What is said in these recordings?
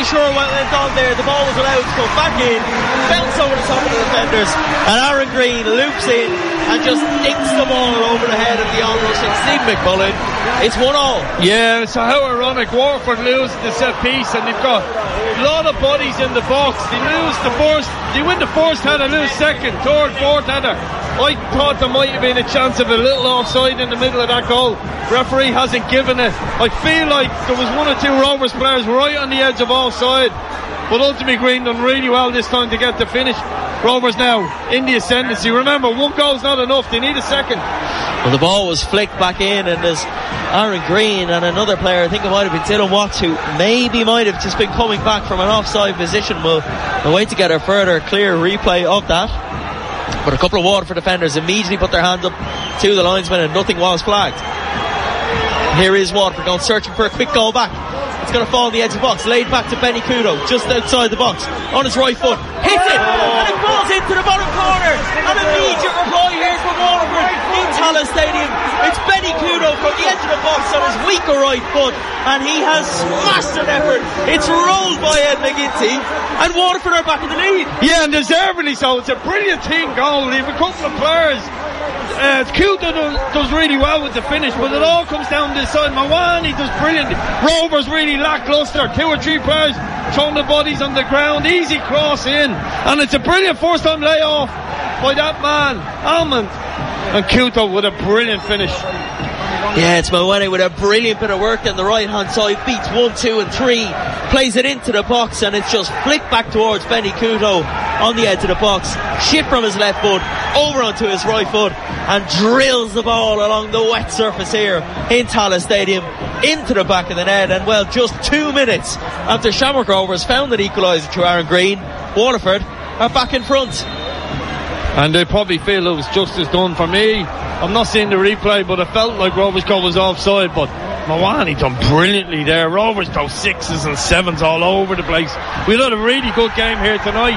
really sure what went on there. The ball was allowed to come back in, bounce over the top of the defenders, and Aaron Green loops in and just dinks the ball over the head of the onrushing Steve McMullen. It's 1-1. Yeah, so how ironic. Waterford lose the set piece, and they've got a lot of bodies in the box. They win the first header, lose second, third, fourth header. I thought there might have been a chance of a little offside in the middle of that goal. Referee hasn't given it. I feel like there was one or two Rovers players right on the edge of offside, but ultimately Green done really well this time to get the finish. Rovers now in the ascendancy. Remember, one goal's not enough, they need a second. Well, the ball was flicked back in, and there's Aaron Green and another player, I think it might have been Dylan Watts, who maybe might have just been coming back from an offside position. We'll wait to get a further clear replay of that. But a couple of Waterford defenders immediately put their hands up to the linesman, and nothing was flagged. Here is Waterford going searching for a quick goal back. It's going to fall on the edge of the box, laid back to Benny Kudo just outside the box on his right foot, hits it, and it falls into the bottom corner. An immediate reply here from Waterford in Tallaght Stadium. It's Benny Kudo from the edge of the box on his weaker right foot, and he has smashed an effort. It's rolled by Ed McGinty, and Waterford are back in the lead. Yeah, and deservedly so. It's a brilliant team goal. They have a couple of players. Kudo does really well with the finish, but it all comes down this side. Mawani does brilliantly. Rovers really lackluster. 2 or 3 players throwing the bodies on the ground. Easy cross in, and it's a brilliant first time layoff by that man Almond, and Kudo with a brilliant finish. Yeah, it's Mawani with a brilliant bit of work on the right hand side, beats 1, 2 and 3, plays it into the box, and it's just flicked back towards Benny Kudo on the edge of the box, shift from his left foot over onto his right foot, and drills the ball along the wet surface here in Tallaght Stadium into the back of the net. And well, just 2 minutes after Shamrock Rovers found an equaliser through Aaron Green, Waterford are back in front. And they probably feel it was justice done. For me, I'm not seeing the replay, but it felt like Rovers goal was offside. But Mawani done brilliantly there. Rovers go 6s and 7s all over the place. We had a really good game here tonight.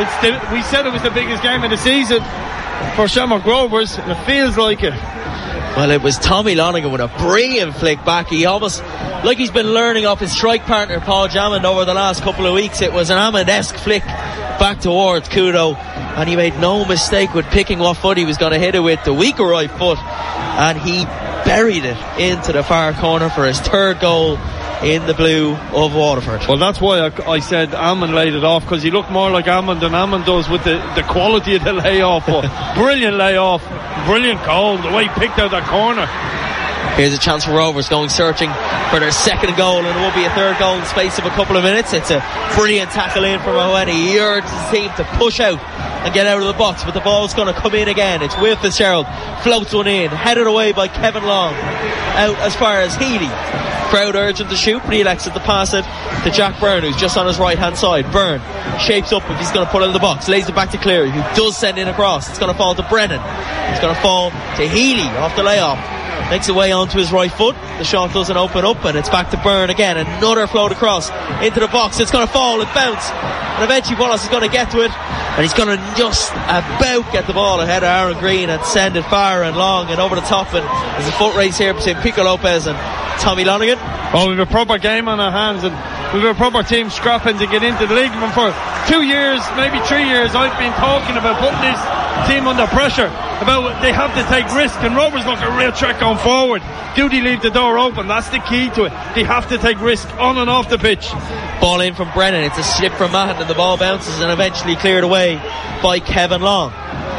We said it was the biggest game of the season for Shamrock Rovers, and it feels like it. Well, it was Tommy Lonergan with a brilliant flick back. He almost, like he's been learning off his strike partner Paul Jammond over the last couple of weeks. It was an Hammond-esque flick back towards Kudo, and he made no mistake with picking what foot he was going to hit it with, the weaker right foot, and he buried it into the far corner for his third goal in the blue of Waterford. Well, that's why I said Almond laid it off, because he looked more like Almond than Almond does with the quality of the layoff. Brilliant layoff, brilliant goal, the way he picked out that corner. Here's a chance for Rovers going searching for their second goal, and it will be a third goal in the space of a couple of minutes. It's a brilliant tackle in from Mawani. He urges his team to push out and get out of the box, but the ball's going to come in again. It's Will Fitzgerald, floats one in, headed away by Kevin Long, out as far as Healy. Crowd urge him to shoot, but he elects to pass it to Jack Byrne, who's just on his right hand side. Byrne shapes up if he's going to put it in the box, lays it back to Cleary, who does send in a cross. It's going to fall to Brennan, it's going to fall to Healy off the layoff, makes it way onto his right foot. The shot doesn't open up, and it's back to Byrne again. Another float across into the box. It's going to fall and bounce, and eventually Wallace is going to get to it, and he's going to just about get the ball ahead of Aaron Green and send it far and long and over the top. And there's a foot race here between Pico Lopez and Tommy Lonergan. Oh, we have a proper game on our hands, and we have a proper team scrapping to get into the league. And for 2 years, maybe 3 years, I've been talking about putting this team under pressure, about they have to take risk, and Rovers look a real threat going forward. Do they leave the door open? That's the key to it. They have to take risk on and off the pitch. Ball in from Brennan, it's a slip from Mahon, and the ball bounces and eventually cleared away by Kevin Long,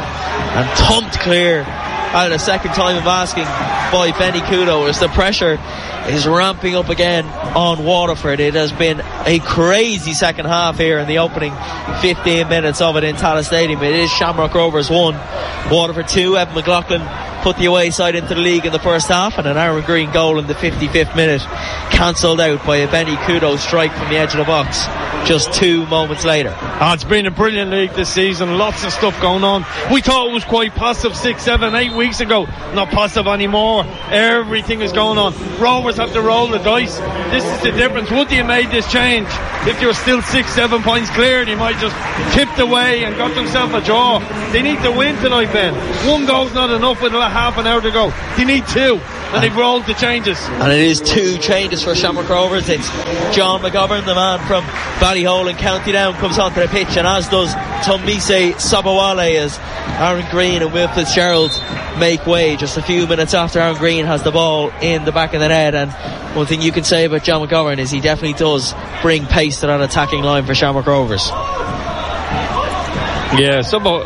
and thumped clear out a second time of asking by Benny Kudo as the pressure is ramping up again on Waterford. It has been a crazy second half here in the opening 15 minutes of it in Tallaght Stadium. It is Shamrock Rovers 1, Waterford 2. Evan McLaughlin put the away side into the league in the first half, and an Aaron Green goal in the 55th minute cancelled out by a Benny Kudo strike from the edge of the box just 2 moments later. It's been a brilliant league this season, lots of stuff going on. We thought it was quite passive 6, 7, 8 weeks ago, not passive anymore. Everything is going on. Rovers have to roll the dice. This is the difference. Would you have made this change if you're still 6, 7 points clear? They might just tipped away and got themselves a draw. They need to win tonight, Ben. 1 goal's not enough with half an hour to go. They need 2. And they've rolled the changes. And it is 2 changes for Shamrock Rovers. It's John McGovern, the man from Ballyhole in County Down, comes onto the pitch, and as does Tomise Sabawale, as Aaron Green and Will Fitzgerald make way just a few minutes after Aaron Green has the ball in the back of the net. And one thing you can say about John McGovern is he definitely does bring pace to that attacking line for Shamrock Rovers. Yeah,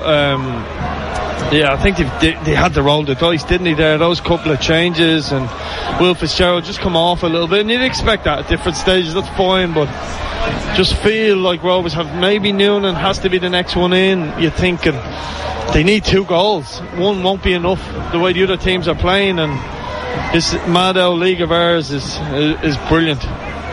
I think they had to roll the dice, didn't they, there? Those couple of changes, and Will Fitzgerald just come off a little bit, and you'd expect that at different stages, that's fine, but just feel like Rovers have maybe Noonan has to be the next one in. You're thinking they need 2 goals. One won't be enough the way the other teams are playing, and this Maddow League of ours is brilliant.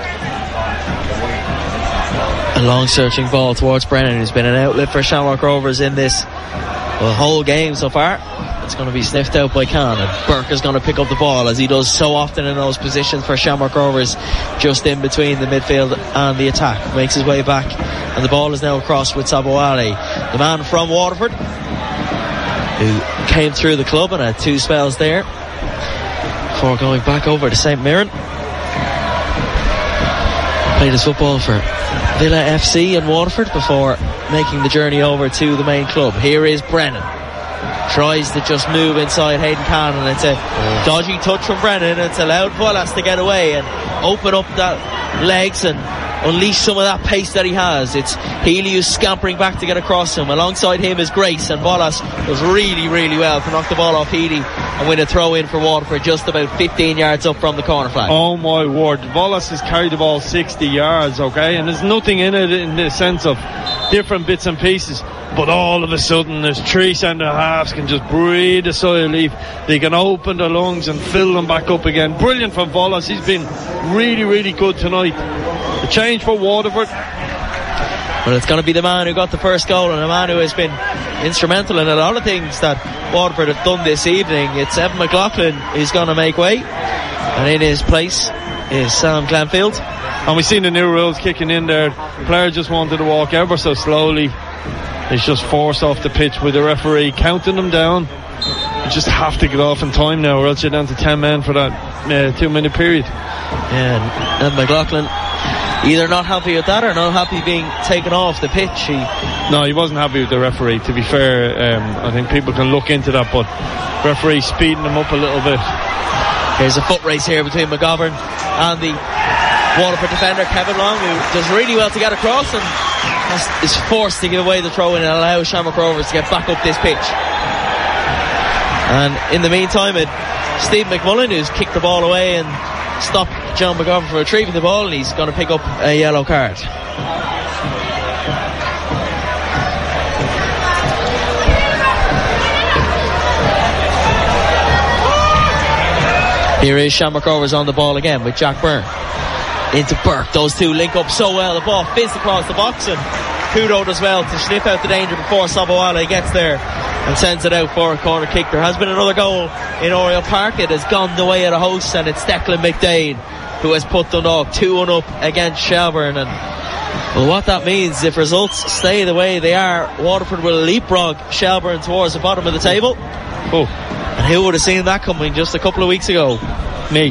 A long searching ball towards Brennan, who's been an outlet for Shamrock Rovers in this whole game so far. It's going to be sniffed out by Khan, and Burke is going to pick up the ball, as he does so often in those positions for Shamrock Rovers, just in between the midfield and the attack. Makes his way back, and the ball is now across with Sabawale, the man from Waterford, who came through the club and had 2 spells there before going back over to St Mirren. Played his football for Villa FC in Waterford before making the journey over to the main club. Here is Brennan, tries to just move inside Hayden Cannon, and it's a dodgy touch from Brennan, and it's allowed Wallace to get away and open up that legs and unleash some of that pace that he has. It's Healy who's scampering back to get across him. Alongside him is Grace, and Wallace does really, really well to knock the ball off Healy and win a throw in for Waterford just about 15 yards up from the corner flag. Oh my word, Wallace has carried the ball 60 yards, okay, and there's nothing in it in the sense of different bits and pieces, but all of a sudden there's 3 centre halves can just breathe a sigh of relief. They can open their lungs and fill them back up again. Brilliant from Wallace. He's been really, really good tonight. The change for Waterford. Well, it's going to be the man who got the first goal, and a man who has been instrumental in a lot of things that Waterford have done this evening. It's Evan McLaughlin who's going to make way, and in his place is Sam Glanfield. And we've seen the new rules kicking in there. The player just wanted to walk ever so slowly. He's just forced off the pitch with the referee counting them down. You just have to get off in time now, or else you're down to 10 men for that 2-minute period. Yeah, and McLaughlin either not happy with that or not happy being taken off the pitch. No, he wasn't happy with the referee, to be fair. I think people can look into that, but referee speeding him up a little bit. There's a foot race here between McGovern and the Waterford defender Kevin Long, who does really well to get across and is forced to give away the throw in and allow Shamrock Rovers to get back up this pitch. And in the meantime, Steve McMullen, who's kicked the ball away and stopped John McGovern from retrieving the ball, and he's going to pick up a yellow card. Here is Shamrock Rovers on the ball again with Jack Byrne into Burke. Those two link up so well. The ball fizzed across the box, and Kudo does well to sniff out the danger before Sabawale gets there and sends it out for a corner kick. There has been another goal in Oriel Park. It has gone the way of the hosts, and it's Declan McDade who has put Dundalk 2-1 up against Shelbourne. And well, what that means, if results stay the way they are, Waterford will leapfrog Shelbourne towards the bottom of the table. Oh, and who would have seen that coming just a couple of weeks ago? Me.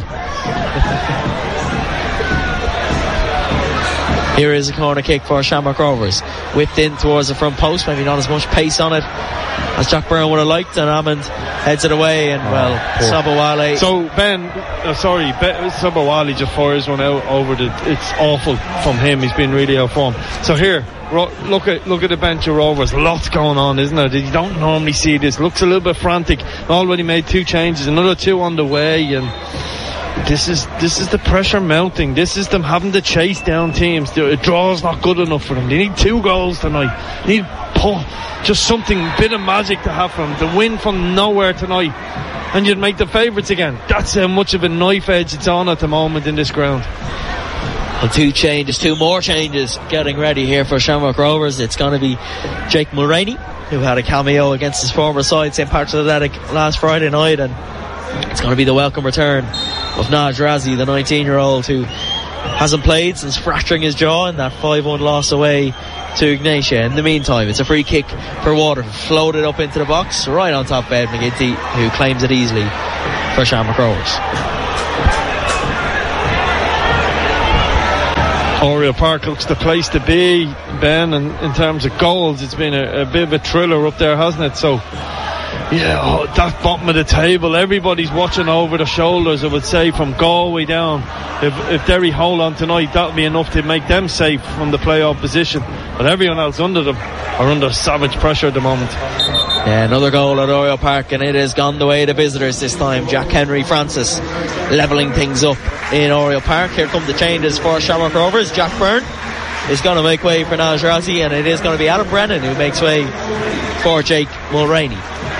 Here is a corner kick for Shamrock Rovers, whipped in towards the front post. Maybe not as much pace on it as Jack Byrne would have liked, and Hammond heads it away, and Sabawale. So Sabawale just fires one out over it's awful from him. He's been really out form. So here, look at the bench of Rovers. Lots going on, isn't there? You don't normally see this. Looks a little bit frantic. Already made 2 changes, another 2 on the way, and this is the pressure mounting. This is them having to chase down teams. The draw's not good enough for them. They need 2 goals tonight. They need just something, bit of magic to have for them. The win from nowhere tonight, and you'd make the favourites again. That's how much of a knife edge it's on at the moment in this ground. Well, 2 more changes getting ready here for Shamrock Rovers. It's going to be Jake Mulroney, who had a cameo against his former side, St. Patrick's Athletic, last Friday night, and it's going to be the welcome return of Naj Razi, the 19-year-old who hasn't played since fracturing his jaw in that 5-1 loss away to Ignatia. In the meantime, it's a free kick for Waterford, floated up into the box right on top of Ed McGinty, who claims it easily for Shamrock Rovers. Oriel Park looks the place to be, Ben, and in terms of goals it's been a bit of a thriller up there, hasn't it? So yeah, that bottom of the table, everybody's watching over their shoulders, I would say, from Galway down. If Derry hold on tonight, that'll be enough to make them safe from the playoff position, but everyone else under them are under savage pressure at the moment. Yeah, another goal at Oriel Park, and it has gone the way of the visitors this time. Jack Henry Francis levelling things up in Oriel Park. Here come the changes for Shamrock Rovers. Jack Byrne is going to make way for Naj Razi, and it is going to be Adam Brennan who makes way for Jake Mulroney.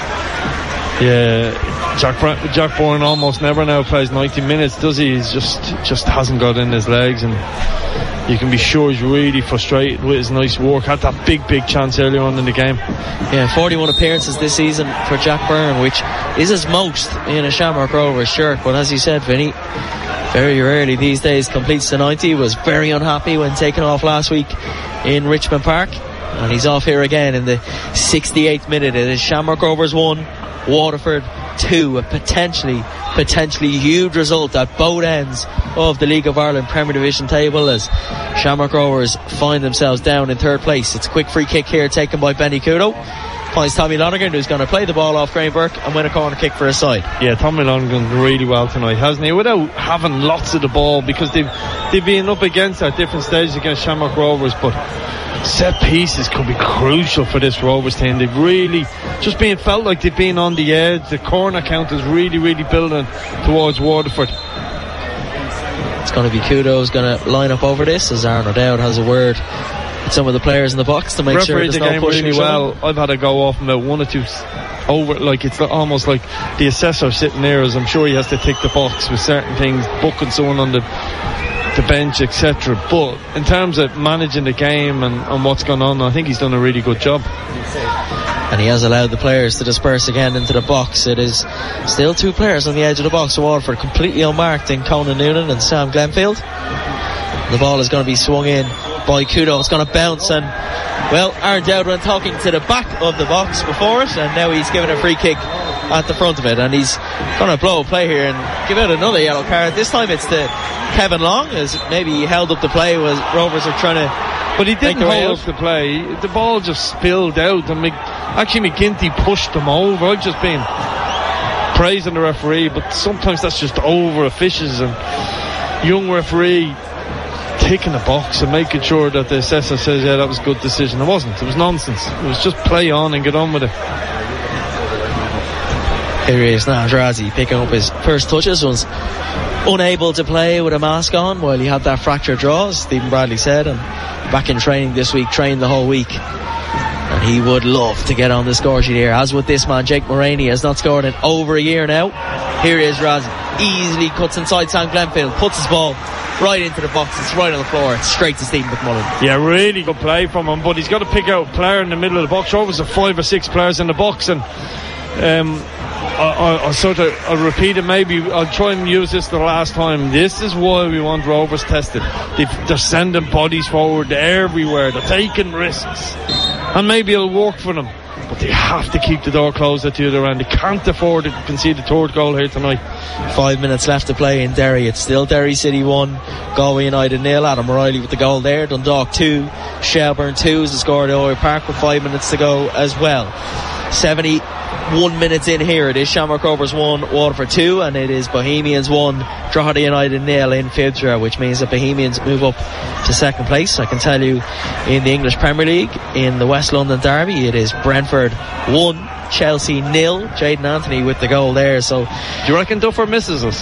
Yeah, Jack Byrne almost never now plays 90 minutes, does he? He's just hasn't got in his legs, and you can be sure he's really frustrated with his nice work. Had that big chance earlier on in the game. Yeah, 41 appearances this season for Jack Byrne, which is his most in a Shamrock Rovers shirt. But as you said, Vinny, very rarely these days completes the 90. Was very unhappy when taken off last week in Richmond Park, and he's off here again in the 68th minute. It is Shamrock Rovers 1, Waterford 2, a potentially huge result at both ends of the League of Ireland Premier Division table, as Shamrock Rovers find themselves down in third place. It's a quick free kick here taken by Benny Kudo. Finds Tommy Lonergan, who's going to play the ball off Graham Burke and win a corner kick for his side. Yeah, Tommy Lonergan really well tonight, hasn't he? Without having lots of the ball, because they've been up against at different stages against Shamrock Rovers, but set pieces could be crucial for this Rovers team. They've really just felt like they've been on the edge. The corner count is really building towards Waterford. It's going to be Kudo's going to line up over this, as Aaron O'Dowd has a word with some of the players in the box to make sure there's no pushing really well. I've had to go off about one or two over, like it's almost like the assessor sitting there, as I'm sure he has to tick the box with certain things, booking someone on the bench, etc. But in terms of managing the game and what's gone on, I think he's done a really good job. And he has allowed the players to disperse again into the box. It is still two players on the edge of the box for Waterford, completely unmarked in Conan Noonan and Sam Glenfield. The ball is going to be swung in by Kudo. It's going to bounce, and well, Aaron Dowd went talking to the back of the box before it, and now he's given a free kick at the front of it, and he's going to blow a play here and give out another yellow card. This time it's to Kevin Long, as maybe he held up the play was Rovers are trying to, but he didn't hold up the play. The ball just spilled out, and actually McGinty pushed him over. I've just been praising the referee, but sometimes that's just over officials, and young referee ticking the box and making sure that the assessor says, yeah, that was a good decision. It wasn't. It was nonsense. It was just play on and get on with it. Here he is, Naj Razi picking up his first touches. Was unable to play with a mask on while he had that fractured jaw, as Stephen Bradley said, and back in training this week, trained the whole week, and he would love to get on the score sheet here, as with this man. Jake Mulroney has not scored in over a year now. Here is Razi, easily cuts inside Sam Glenfield, puts his ball right into the box. It's right on the floor. It's straight to Stephen McMullen. Yeah, really good play from him, but he's got to pick out a player in the middle of the box. Always 5 or 6 players in the box, and I'll repeat it, maybe I'll try and use this the last time. This is why we want Rovers tested. They're sending bodies forward everywhere, they're taking risks, and maybe it'll work for them, but they have to keep the door closed at the other end. They can't afford to concede the third goal here tonight. 5 minutes left to play in Derry. It's still Derry City 1, Galway United 0. Adam O'Reilly with the goal there. Dundalk 2, Shelbourne 2 is the score at Oriel Park with 5 minutes to go as well. 71 minutes in here. It is Shamrock Rovers 1, Waterford 2, and it is Bohemians 1, Drogheda United 0 in Fibsra, which means that Bohemians move up to second place. I can tell you, in the English Premier League, in the West London Derby, it is Brentford 1, Chelsea 0. Jayden Anthony with the goal there. So do you reckon Duffer misses us?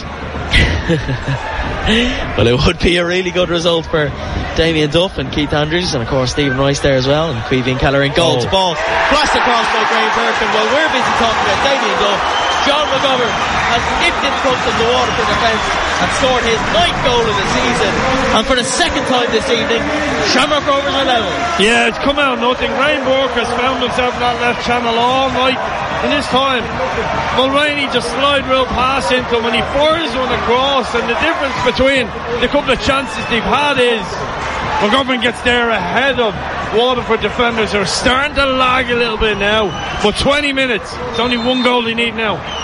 Well, it would be a really good result for Damien Duff and Keith Andrews, and of course Stephen Rice there as well, and Queeveen Keller in goal. To ball flashed across by Graham Burke, and while we're busy talking about Damien Duff, John McGovern has nipped in front of the Waterford defence and scored his 9th goal of the season, and for the second time this evening, Shamrock Rovers are level. Yeah, it's come out of nothing. Graham Burke has found himself in that left channel all night. In this time, Mulroney just slide real pass into him, and he fires one across, and the difference between the couple of chances they've had is McGovern gets there ahead of Waterford defenders who are starting to lag a little bit now, but 20 minutes, it's only one goal they need now.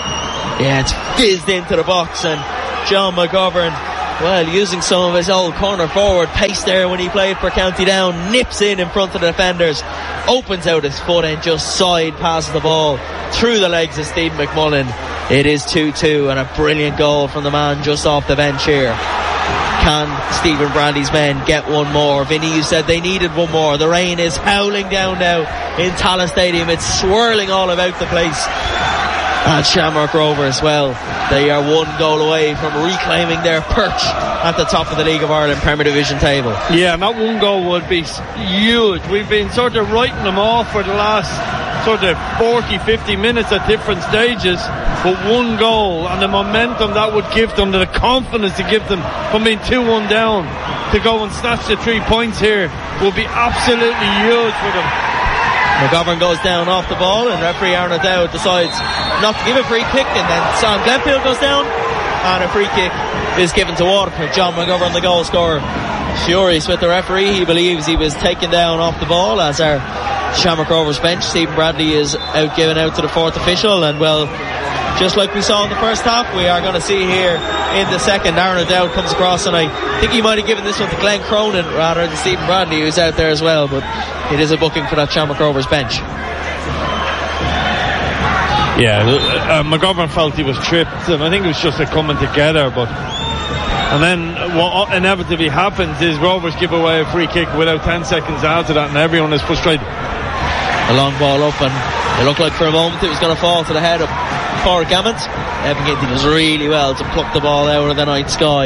Yeah, it's fizzed into the box, and John McGovern, well, using some of his old corner forward pace there when he played for County Down, nips in front of the defenders, opens out his foot and just side passes the ball through the legs of Stephen McMullen. It is 2-2, and a brilliant goal from the man just off the bench here. Can Stephen Bradley's men get one more? Vinny, you said they needed one more. The rain is howling down now in Tallaght Stadium. It's swirling all about the place. And Shamrock Rovers, well, they are one goal away from reclaiming their perch at the top of the League of Ireland Premier Division table. Yeah, and that one goal would be huge. We've been sort of writing them off for the last sort of 40-50 minutes at different stages, but one goal and the momentum that would give them, the confidence to give them from being 2-1 down to go and snatch the 3 points here will be absolutely huge for them. McGovern goes down off the ball, and referee Arnold Dowd decides not to give a free kick, and then Sam Glenfield goes down and a free kick is given to Waterford. John McGovern, the goal scorer, furious with the referee. He believes he was taken down off the ball, as our Shamrock Rovers bench, Stephen Bradley, is given out to the fourth official. And well, just like we saw in the first half, we are going to see here in the second. Aaron O'Dowd comes across, and I think he might have given this one to Glenn Cronin rather than Stephen Bradley, who's out there as well, but it is a booking for that Shamrock Rovers bench. Yeah, McGovern felt he was tripped, and I think it was just a coming together, but and then what inevitably happens is Rovers give away a free kick without 10 seconds after that, and everyone is frustrated. A long ball up, and it looked like for a moment it was going to fall to the head of Paul Gammons. Evan Ginty does really well to pluck the ball out of the night sky.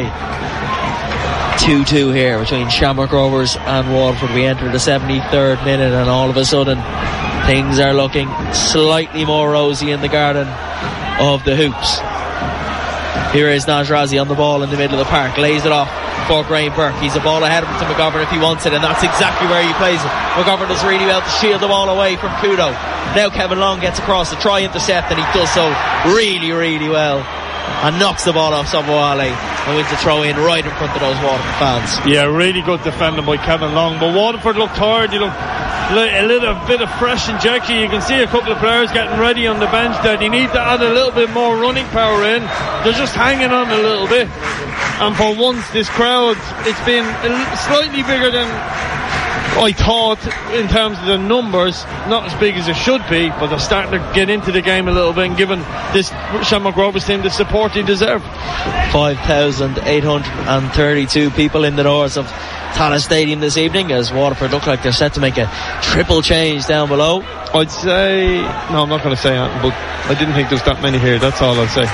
2-2 here between Shamrock Rovers and Waterford. We enter the 73rd minute, and all of a sudden things are looking slightly more rosy in the garden of the Hoops. Here is Najrazi on the ball in the middle of the park, lays it off for Graham Burke. He's a ball ahead of him to McGovern if he wants it, and that's exactly where he plays it. McGovern does really well to shield the ball away from Kudo. Now Kevin Long gets across to try intercept, and he does so really, really well, and knocks the ball off Sobowale and wins the throw in right in front of those Waterford fans. Yeah, really good defending by Kevin Long, but Waterford looked tired. He looked a little bit of fresh injection. You can see a couple of players getting ready on the bench there. They need to add a little bit more running power in. They're just hanging on a little bit, and for once this crowd, it's been slightly bigger than I thought in terms of the numbers, not as big as it should be, but they're starting to get into the game a little bit and giving this Shamrock Rovers team the support they deserve. 5,832 people in the doors of Tallaght Stadium this evening, as Waterford look like they're set to make a triple change down below. I'd say, no, I'm not going to say that, but I didn't think there was that many here, that's all I'll say.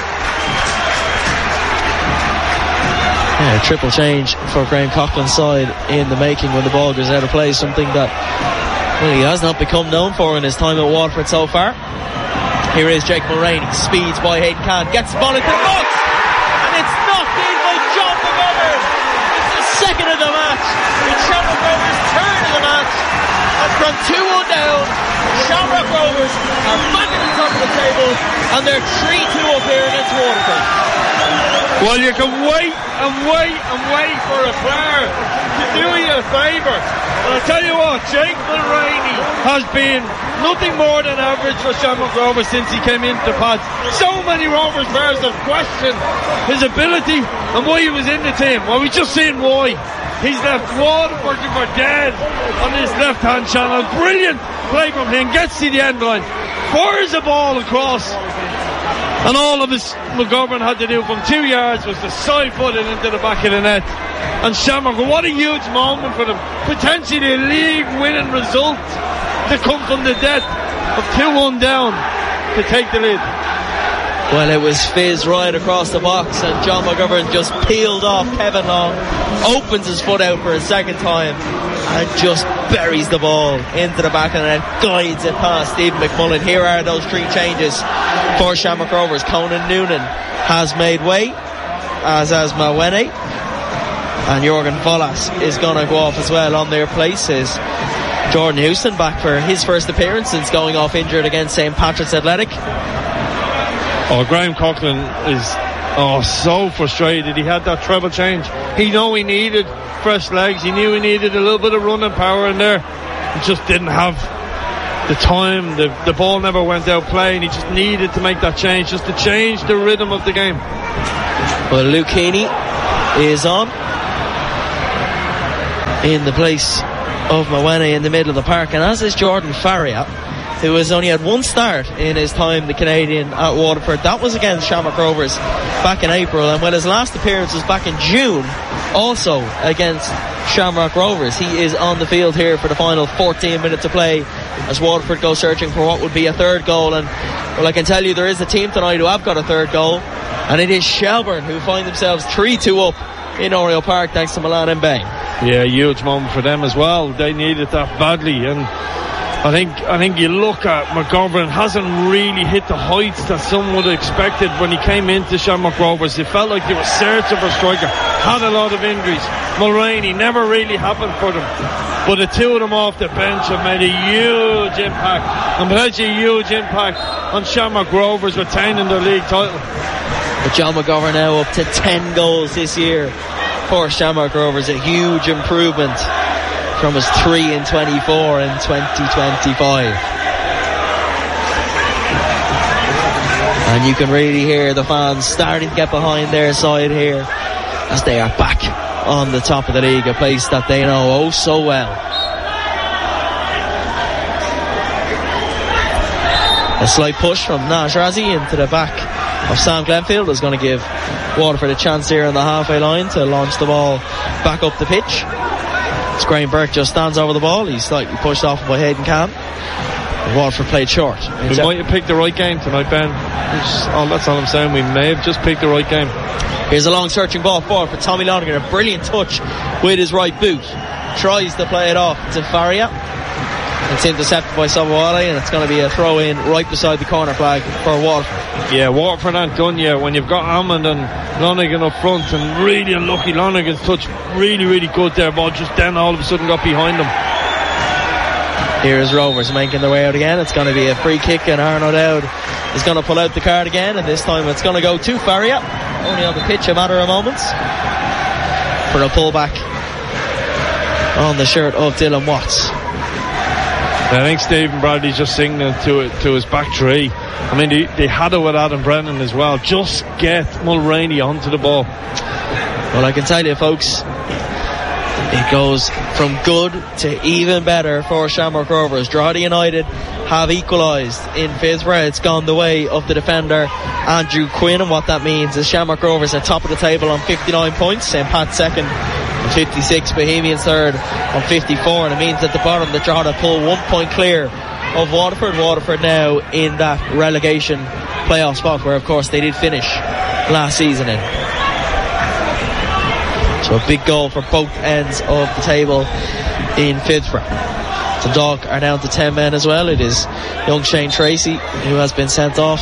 Yeah, triple change for Graham Coughlin's side in the making when the ball goes out of play, something that, well, he has not become known for in his time at Waterford so far. Here is Jake Mulroney, speeds by Hayden Kahn, gets the ball into the box, and it's knocked in by John McGovern. It's the second of the match. It's Shamrock Rovers' third of the match, and from 2-1 down, Shamrock Rovers are back at the top of the table, and they're 3-2 up here against Waterford. Well, you can wait and wait and wait for a player to do you a favour. And I'll tell you what, Jake Mulroney has been nothing more than average for Shamrock Rovers since he came into the pod. So many Rovers players have questioned his ability and why he was in the team. Well, we've just seen why. He's left Waterford for dead on his left-hand channel. Brilliant play from him. Gets to the end line. Fires the ball across. And all of his McGovern had to do from 2 yards was to side foot it into the back of the net. And Shamrock, what a huge moment for them. Potentially a league winning result to come from the death of 2-1 down to take the lead. Well, it was fizz right across the box, and John McGovern just peeled off Kevin Long, opens his foot out for a second time, and just buries the ball into the back of the net, guides it past Stephen McMullen. Here are those three changes for Shamrock Rovers. Conan Noonan has made way, as has Mawene, and Jorgen Volas is going to go off as well on their places. Jordan Houston back for his first appearance since going off injured against St. Patrick's Athletic. Oh, Graham Coughlin is so frustrated. He had that treble change. He knew he needed fresh legs. He knew he needed a little bit of running power in there. He just didn't have the time, the ball never went out play, and he just needed to make that change, just to change the rhythm of the game. Well, Luke Heaney is on in the place of Mawene in the middle of the park, and as is Jordan Farrier, who has only had one start in his time, the Canadian, at Waterford. That was against Shamrock Rovers back in April, and when his last appearance was back in June, also against Shamrock Rovers. He is on the field here for the final 14 minutes to play as Waterford go searching for what would be a third goal. And well, I can tell you there is a team tonight who have got a third goal, and it is Shelbourne, who find themselves 3-2 up in Oriel Park thanks to Milan Mbeng. Yeah, huge moment for them as well. They needed that badly, and I think you look at McGovern, hasn't really hit the heights that some would have expected when he came into Shamrock Rovers. It felt like they were searching for a striker, had a lot of injuries. Mulroney never really happened for them, but the two of them off the bench have made a huge impact, and potentially a huge impact on Shamrock Rovers retaining their league title. But John McGovern now up to 10 goals this year for Shamrock Rovers, a huge improvement from his 3 in 24 in 2025. And you can really hear the fans starting to get behind their side here as they are back on the top of the league, a place that they know oh so well. A slight push from Nash Razi into the back of Sam Glenfield is going to give Waterford a chance here on the halfway line to launch the ball back up the pitch. Graham Burke just stands over the ball. He's slightly pushed off by Hayden Cann. Waterford played short. We might have picked the right game tonight, Ben. That's all I'm saying. We may have just picked the right game. Here's a long searching ball forward for Tommy Lonergan. A brilliant touch with his right boot. Tries to play it off to Faria. It's intercepted by Sabawale, and it's going to be a throw in right beside the corner flag for Waterford. Yeah, Waterford aren't done yet. When you've got Hammond and Lonergan up front, and really unlucky, Lonergan's touch really, really good there, but just then all of a sudden got behind them. Here's Rovers making their way out again. It's going to be a free kick, and Aaron O'Dowd is going to pull out the card again, and this time it's going to go to Faria. Only on the pitch a matter of moments for a pullback on the shirt of Dylan Watts. I think Stephen Bradley's just signaling to his back three. I mean, they had it with Adam Brennan as well. Just get Mulroney onto the ball. Well, I can tell you, folks, it goes from good to even better for Shamrock Rovers. Drogheda United have equalised in Fitzborough. It's gone the way of the defender Andrew Quinn, and what that means is Shamrock Rovers are top of the table on 59 points, St. Pat's second on 56, Bohemians third on 54, and it means at the bottom that Drogheda pull 1 point clear of Waterford. Waterford now in that relegation playoff spot where of course they did finish last season in. So a big goal for both ends of the table in Fitzborough. Dundalk are down to 10 men as well. It is young Shane Tracy who has been sent off.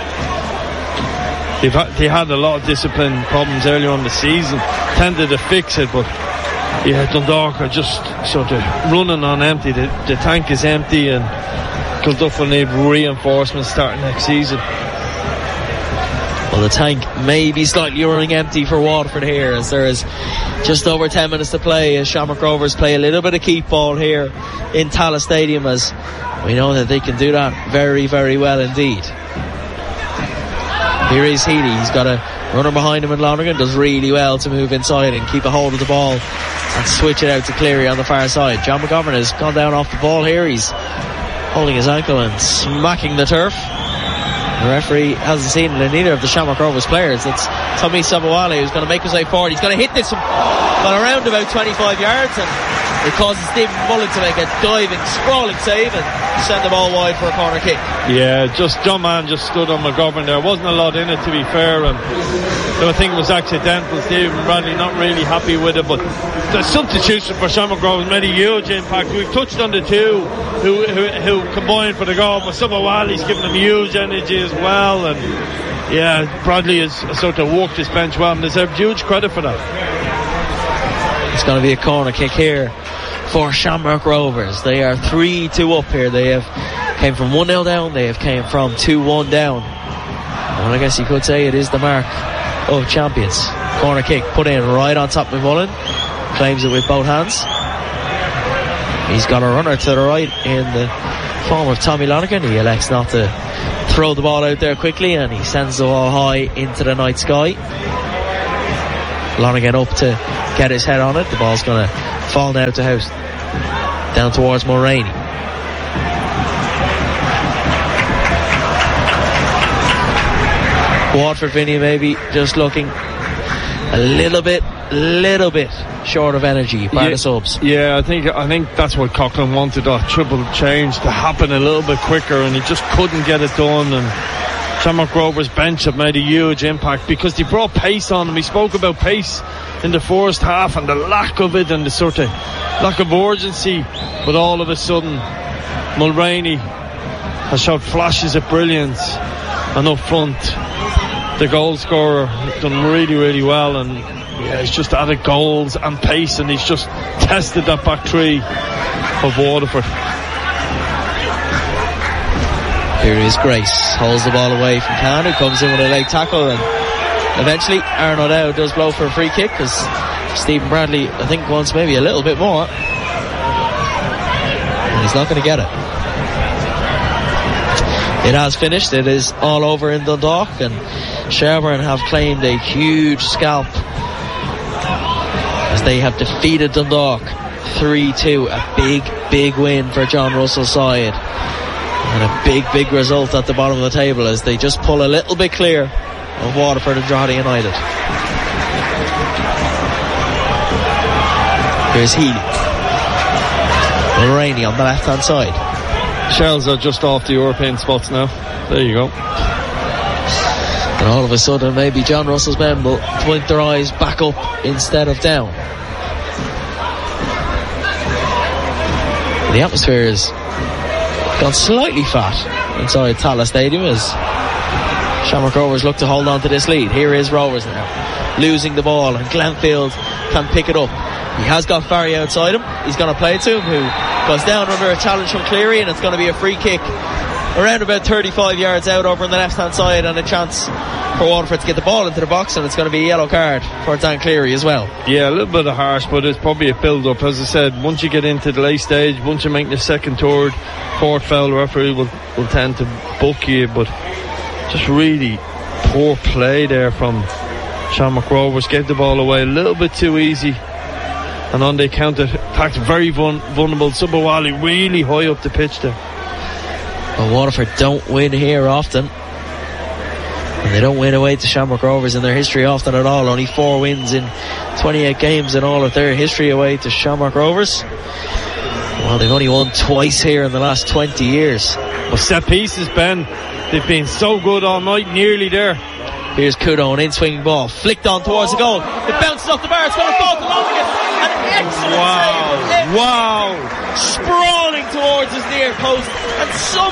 They had a lot of discipline problems earlier on the season, tended to fix it, but yeah, Dundalk are just sort of running on empty. The tank is empty, and Kilduff will need reinforcements starting next season. Well, the tank may be slightly running empty for Waterford here, as there is just over 10 minutes to play as Shamrock Rovers play a little bit of keep ball here in Tallaght Stadium, as we know that they can do that very, very well indeed. Here is Healy. He's got a runner behind him, and Lonergan does really well to move inside and keep a hold of the ball and switch it out to Cleary on the far side. John McGovern has gone down off the ball here. He's holding his ankle and smacking the turf. The referee hasn't seen it in either of the Shamrock Rovers players. It's Tommy Sabawale who's going to make his way forward. He's going to hit this one around about 25 yards, and it causes Stephen Mullen to make a diving, sprawling save and send the ball wide for a corner kick. Yeah, just John Mann just stood on McGovern there. Wasn't a lot in it, to be fair, and I think it was accidental. Stephen Bradley not really happy with it, but the substitution for Shamrock Rovers made a huge impact. We've touched on the two who combined for the goal, but Sabawale's given them huge energy as well, and yeah, Bradley has sort of walked his bench well and deserved huge credit for that. It's going to be a corner kick here for Shamrock Rovers. They are 3-2 up here. They have came from 1-0 down. They have came from 2-1 down. Well, I guess you could say it is the mark of champions. Corner kick put in right on top of Mullen. Claims it with both hands. He's got a runner to the right in the form of Tommy Lonergan. He elects not to throw the ball out there quickly, and he sends the ball high into the night sky. Lonergan up to get his head on it. The ball's going to fall now to House, down towards Mulroney. Waterford, Vinny, maybe just looking a little bit short of energy by the subs. Yeah, I think that's what Coughlin wanted, that triple change to happen a little bit quicker, and he just couldn't get it done. And Shamrock Rovers bench have made a huge impact because they brought pace on them. We spoke about pace in the first half and the lack of it and the sort of lack of urgency, but all of a sudden Mulroney has showed flashes of brilliance, and up front the goal scorer done really, really well, and he's just added goals and pace, and he's just tested that back three of Waterford. Here is Grace, holds the ball away from Khan, who comes in with a leg tackle, and eventually Aaron O'Dowd does blow for a free kick, because Stephen Bradley, I think, wants maybe a little bit more, and he's not going to get it. It has finished. It is all over in Dundalk, and Shelbourne have claimed a huge scalp as they have defeated Dundalk 3-2. A big win for John Russell's side, and a big result at the bottom of the table as they just pull a little bit clear of Waterford and Drogheda United. Here's Healy. Mulroney on the left hand side. Shells are just off the European spots now. There you go. And all of a sudden maybe John Russell's men will point their eyes back up instead of down. The atmosphere has gone slightly fat inside Tallaght Stadium as Shamrock Rovers look to hold on to this lead. Here is Rovers now, losing the ball, and Glenfield can pick it up. He has got Farry outside him. He's going to play it to him, who goes down under a challenge from Cleary, and it's going to be a free kick around about 35 yards out over on the left hand side, and a chance for Waterford to get the ball into the box, and it's going to be a yellow card for Dan Cleary as well. Yeah, a little bit of harsh, but it's probably a build up. As I said, once you get into the late stage, once you make the second, third, fourth foul, the referee will tend to book you. But just really poor play there from Shamrock Rovers. Gave the ball away a little bit too easy, and on the counter attack, very vulnerable. Subawali really high up the pitch there. Well, Waterford don't win here often, and they don't win away to Shamrock Rovers in their history often at all. Only 4 wins in 28 games in all of their history away to Shamrock Rovers. Well, they've only won twice here in the last 20 years. Well, set pieces, Ben, they've been so good all night, nearly there. Here's Kudo, an in-swinging ball, flicked on towards the goal. It bounces off the bar, it's going to fall to Lonergan. An excellent save. Wow. Sprawling towards his near post, and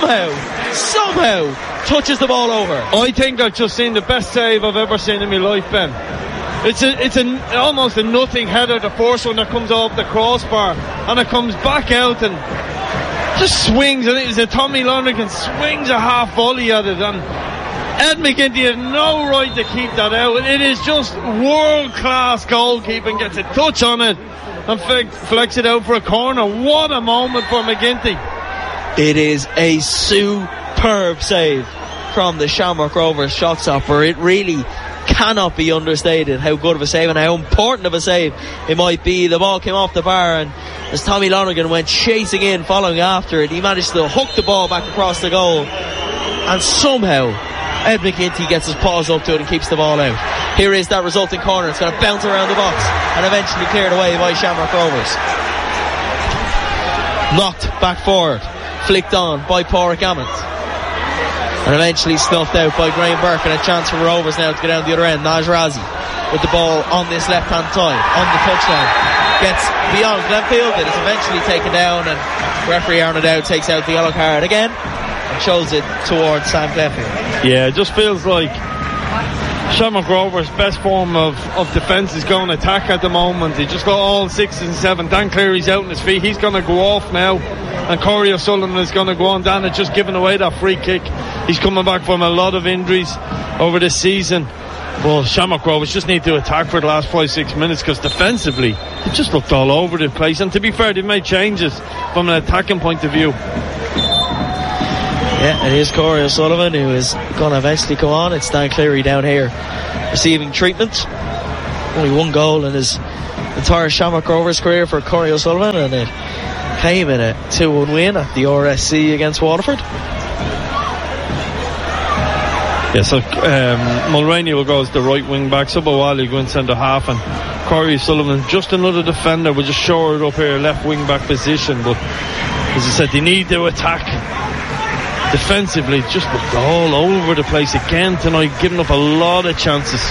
somehow touches the ball over. I think I've just seen the best save I've ever seen in my life, Ben. It's almost a nothing header, the first one that comes off the crossbar, and it comes back out and just swings, and it was a Tommy Lonergan swings a half volley at it, and Ed McGinty had no right to keep that out. It is just world-class goalkeeping. Gets a touch on it and flex it out for a corner. What a moment for McGinty. It is a superb save from the Shamrock Rovers shot stopper. It really cannot be understated how good of a save and how important of a save it might be. The ball came off the bar, and as Tommy Lonergan went chasing in, following after it, he managed to hook the ball back across the goal, and somehow Ed McGinty gets his paws up to it and keeps the ball out. Here is that resulting corner. It's going to bounce around the box and eventually cleared away by Shamrock Rovers. Knocked back forward, flicked on by Pádraig Hammond, and eventually snuffed out by Graham Burke, and a chance for Rovers now to get down the other end. Naj Razi with the ball on this left hand side, on the touchline, gets beyond Glenfield. It is eventually taken down, and referee Aaron O'Dowd takes out the yellow card again and shows it towards Sam Glenfield. Yeah, it just feels like Shamrock Rovers' best form of defence is going attack at the moment. He just got all 6 and 7. Dan Cleary's out on his feet. He's going to go off now, and Corey O'Sullivan is going to go on. Dan had just given away that free kick. He's coming back from a lot of injuries over this season. Well, Shamrock Rovers just need to attack for the last 5-6 minutes, because defensively they just looked all over the place, and to be fair, they've made changes from an attacking point of view. Yeah, it is Corey O'Sullivan who is going to eventually come on. It's Dan Cleary down here receiving treatment. Only one goal in his entire Shamrock Rovers career for Corey O'Sullivan, and it came in a 2-1 win at the RSC against Waterford. Yeah, so Mulroney will go as the right wing back, Subawali go in centre half, and Corey Sullivan, just another defender, will just shore it up here, left wing back position. But as I said, they need to attack defensively, just looked all over the place again tonight, giving up a lot of chances.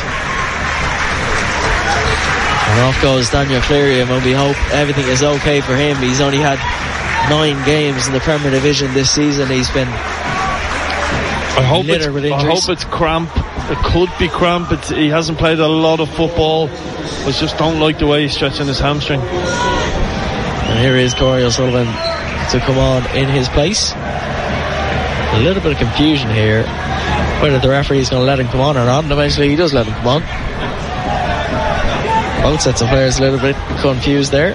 And off goes Daniel Cleary, and we hope everything is okay for him. He's only had 9 games in the Premier Division this season. He's been I hope it's cramp. It could be cramp. He hasn't played a lot of football. I just don't like the way he's stretching his hamstring. And here is Corey O'Sullivan to come on in his place. A little bit of confusion here whether the referee is going to let him come on or not, and eventually he does let him come on. Both sets of players a little bit confused there.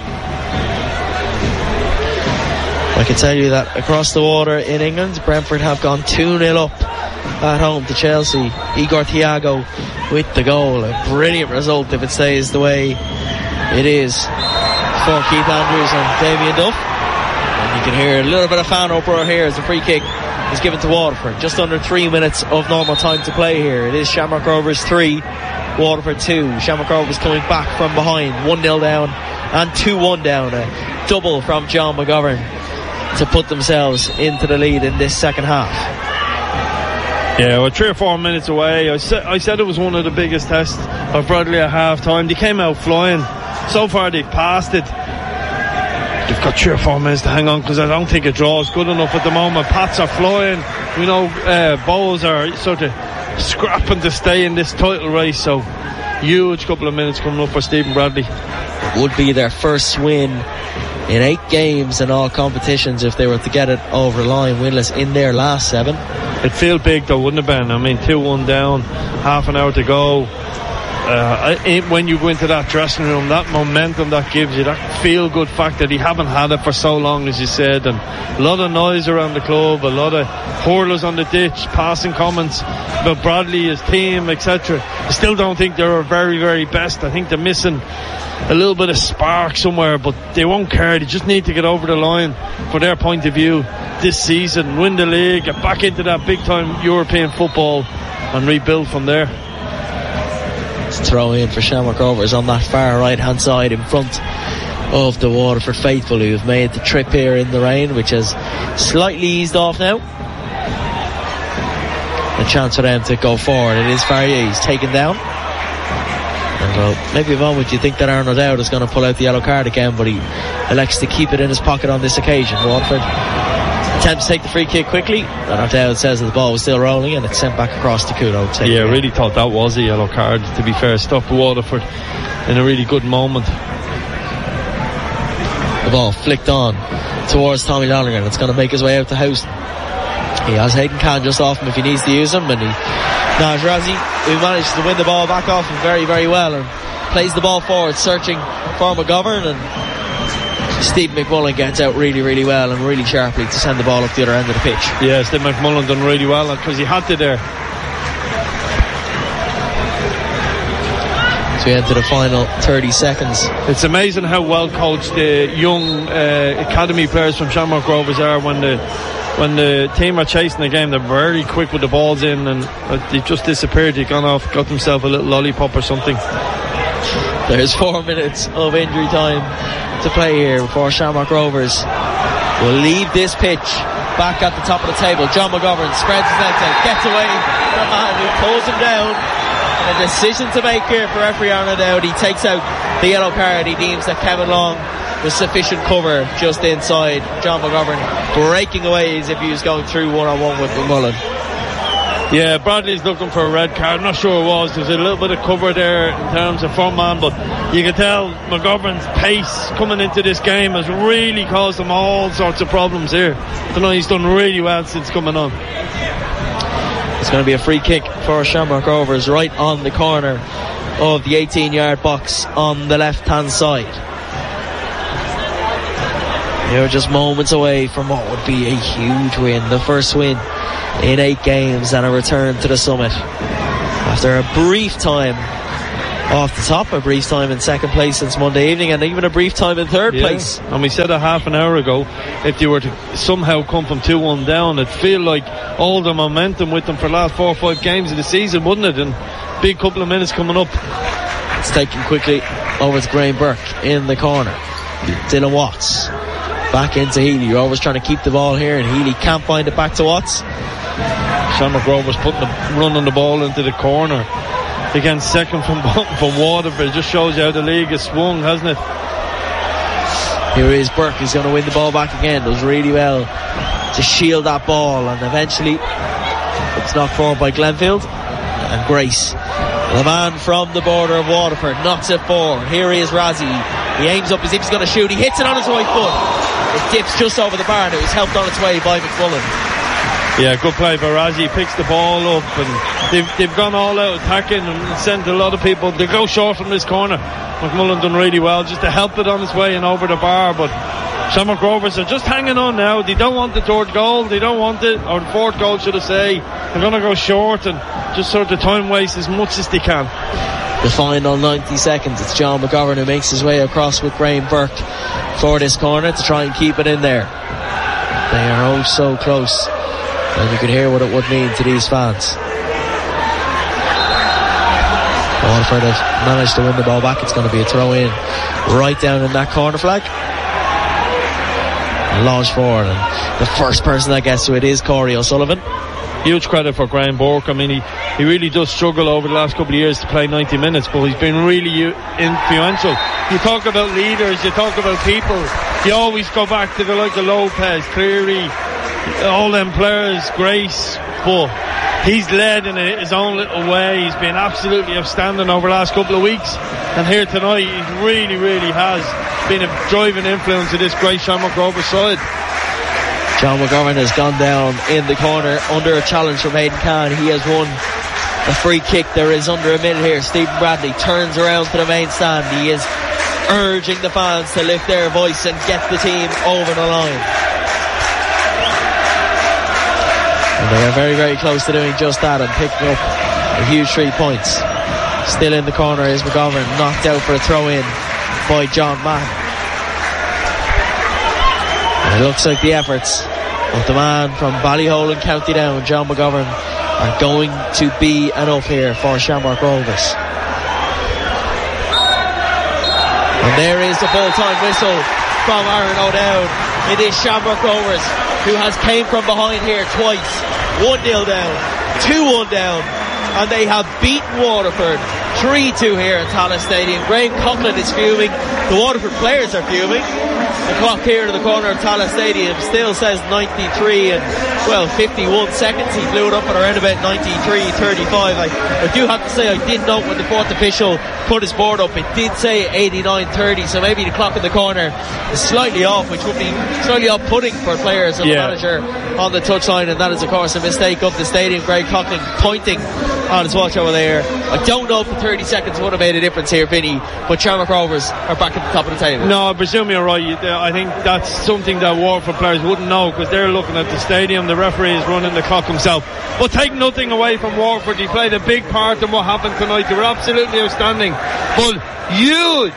I can tell you that across the water in England, Brentford have gone 2-0 up at home to Chelsea. Igor Thiago with the goal. A brilliant result if it stays the way it is for Keith Andrews and Damien Duff. And you can hear a little bit of fan uproar here as the free kick is given to Waterford. Just under 3 minutes of normal time to play here. It is Shamrock Rovers 3, Waterford 2. Shamrock Rovers coming back from behind, 1-0 down and 2-1 down. A double from John McGovern to put themselves into the lead in this second half. Yeah, we're 3 or 4 minutes away. I said it was one of the biggest tests of Bradley at half time. They came out flying. So far they've passed it. They've got 3 or 4 minutes to hang on, because I don't think a draw is good enough at the moment. Pats are flying. We know Bows are sort of scrapping to stay in this title race, so huge couple of minutes coming up for Stephen Bradley. It would be their first win in 8 games in all competitions if they were to get it over the line, winless in their last 7. It'd feel big though, wouldn't it, Ben? I mean, 2-1 down, half an hour to go. When you go into that dressing room, that momentum that gives you, that feel-good fact that you haven't had it for so long, as you said, and a lot of noise around the club, a lot of hurlers on the ditch, passing comments about Bradley, his team, etc. I still don't think they're our very, very best. I think they're missing a little bit of spark somewhere, but they won't care. They just need to get over the line for their point of view this season, win the league, get back into that big-time European football and rebuild from there. Throw in for Shamrock Rovers on that far right hand side in front of the Waterford faithful, who have made the trip here in the rain, which has slightly eased off now. A chance for them to go forward. It is Farrier, he's taken down, and well, maybe a moment you think that Arnold Dowd is going to pull out the yellow card again, but he elects to keep it in his pocket on this occasion. Waterford attempts to take the free kick quickly, and Dowd says that the ball was still rolling and it's sent back across to Kudo. Yeah, I really thought that was a yellow card, to be fair. Stopped Waterford in a really good moment. The ball flicked on towards Tommy Lonergan. It's going to make his way out the house. He has Hayden Khan just off him if he needs to use him, and Najrazi, who managed to win the ball back off him very, very well, and plays the ball forward, searching for McGovern, and Steve McMullen gets out really, really well and really sharply to send the ball up the other end of the pitch. Yeah, Steve McMullen done really well because he had to there. So we enter the final 30 seconds. It's amazing how well coached the young academy players from Shamrock Rovers are. When the team are chasing the game, they're very quick with the balls in, and they've just disappeared. They've gone off, got themselves a little lollipop or something. There's 4 minutes of injury time to play here before Shamrock Rovers will leave this pitch back at the top of the table. John McGovern spreads his legs out, gets away from a man who pulls him down, and a decision to make here for referee Arnold Dowd. He takes out the yellow card. He deems that Kevin Long was sufficient cover just inside John McGovern, breaking away as if he was going through one-on-one with McMullen. Yeah, Bradley's looking for a red card. I'm not sure it was. There's a little bit of cover there in terms of front man, but you can tell McGovern's pace coming into this game has really caused him all sorts of problems here. Tonight he's done really well since coming on. It's going to be a free kick for Shamrock Rovers right on the corner of the 18-yard box on the left-hand side. They were just moments away from what would be a huge win, the first win in 8 games and a return to the summit. After a brief time off the top, a brief time in second place since Monday evening, and even a brief time in third place. And we said a half an hour ago, if they were to somehow come from 2-1 down, it'd feel like all the momentum with them for the last 4 or 5 games of the season, wouldn't it? And big couple of minutes coming up. It's taken quickly over to Graham Burke in the corner. Dylan Watts back into Healy. You're always trying to keep the ball here, and Healy can't find it back to Watts. Shamrock Rovers running the ball into the corner against second from Waterford. It just shows you how the league has swung, hasn't it? Here is Burke. He's going to win the ball back again. Does really well to shield that ball, and eventually it's knocked forward by Glenfield. And Grace, the man from the border of Waterford, knocks it forward. Here is Razzie. He aims up as if he's going to shoot. He hits it on his right foot. It dips just over the bar, and it was helped on its way by McMullen. Yeah, good play by Razzie. Picks the ball up, and they've gone all out attacking and sent a lot of people to go short from this corner. McMullen done really well just to help it on its way and over the bar, but Shamrock Rovers are just hanging on now. They don't want the third goal, they don't want it, or the fourth goal should I say. They're going to go short and just sort of time waste as much as they can. The final 90 seconds, it's John McGovern who makes his way across with Graham Burke for this corner to try and keep it in there. They are oh so close, and you can hear what it would mean to these fans. Waterford have managed to win the ball back. It's going to be a throw in right down in that corner flag. Launch forward, and the first person that gets to it is Corey O'Sullivan. Huge credit for Graham Burke. I mean, he really does struggle over the last couple of years to play 90 minutes, but he's been really influential. You talk about leaders, you talk about people, you always go back to the like of Lopez, Cleary, all them players, Grace, but he's led in his own little way. He's been absolutely outstanding over the last couple of weeks, and here tonight he really, really has been a driving influence of this great Shamrock Rovers side. John McGovern has gone down in the corner under a challenge from Aidan Khan. He has won a free kick. There is under a minute here. Stephen Bradley turns around to the main stand. He is urging the fans to lift their voice and get the team over the line. And they are very, very close to doing just that and picking up a huge 3 points. Still in the corner is McGovern, knocked out for a throw-in by John Mack. It looks like the efforts of the man from Ballyhole in County Down, John McGovern, are going to be enough here for Shamrock Rovers. And there is the full-time whistle from Aaron O'Dowd. It is Shamrock Rovers who has came from behind here twice. 1-0 down, 2-1 down, and they have beaten Waterford 3-2 here at Tallaght Stadium. Graham Coughlin is fuming. The Waterford players are fuming. The clock here to the corner of Tallaght Stadium still says 93 and 51 seconds. He blew it up at around about 93:35. I do have to say I did note when the fourth official put his board up, it did say 89:30, so maybe the clock in the corner is slightly off, which would be slightly off-putting for players and the manager on the touchline, and that is of course a mistake of the stadium. Greg Coughlin pointing on his watch over there. I don't know if the 30 seconds would have made a difference here, Vinny, but Shamrock Rovers are back at the top of the table. No, I presume you're right. I think that's something that Waterford players wouldn't know, because they're looking at the stadium. The referee is running the clock himself. But take nothing away from Waterford. He played a big part in what happened tonight. They were absolutely outstanding. But huge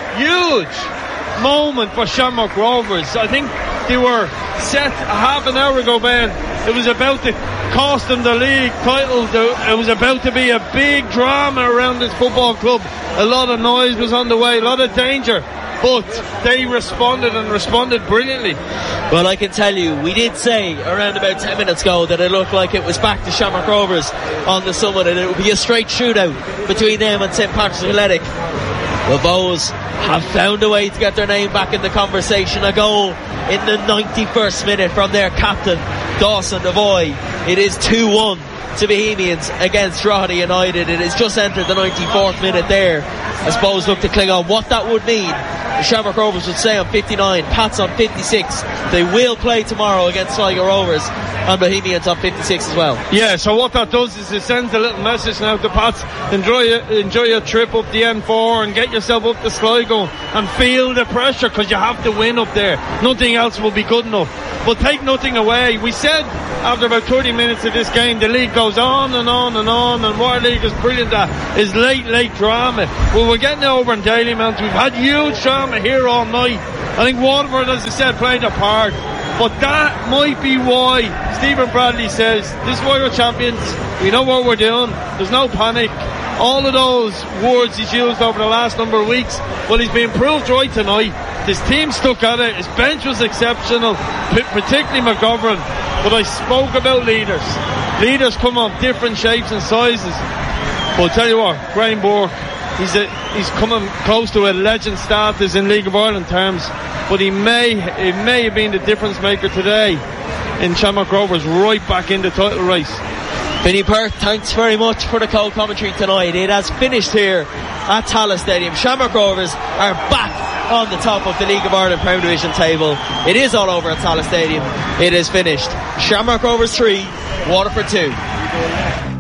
moment for Shamrock Rovers. I think they were set a half an hour ago, Ben. It was about to cost them the league title. It was about to be a big drama around this football club. A lot of noise was on the way, a lot of danger, but they responded brilliantly. Well, I can tell you, we did say around about 10 minutes ago that it looked like it was back to Shamrock Rovers on the summit, and it would be a straight shootout between them and St. Patrick's Athletic. The Bows have found a way to get their name back in the conversation. A goal in the 91st minute from their captain, Dawson Devoy. It is 2-1 to Bohemians against Drogheda United. It has just entered the 94th minute there. I suppose look to cling on. What that would mean, the Shamrock Rovers would stay on 59, Pats on 56. They will play tomorrow against Sligo Rovers, and Bohemians on 56 as well. Yeah, so what that does is it sends a little message now to Pats. Enjoy your trip up the N4 and get yourself up to Sligo and feel the pressure, because you have to win up there. Nothing else will be good enough. But take nothing away. We said after about 30 minutes of this game, the league goes on and on and on, and what league is brilliant at is late drama. Well, we're getting over in Dalymount. We've had huge drama here all night. I think Waterford, as I said, played their part. But that might be why Stephen Bradley says, this is why we're champions. We know what we're doing. There's no panic. All of those words he's used over the last number of weeks, well, he's been proved right tonight. His team stuck at it. His bench was exceptional, particularly McGovern. But I spoke about leaders. Leaders come of different shapes and sizes. But I'll tell you what, Graham Burke, he's coming close to a legend status in League of Ireland terms. But it may have been the difference maker today in Shamrock Rovers right back in the title race. Vinnie Perth, thanks very much for the co-commentary tonight. It has finished here at Tallaght Stadium. Shamrock Rovers are back on the top of the League of Ireland Premier Division table. It is all over at Tallaght Stadium. It is finished. Shamrock Rovers 3, Waterford 2.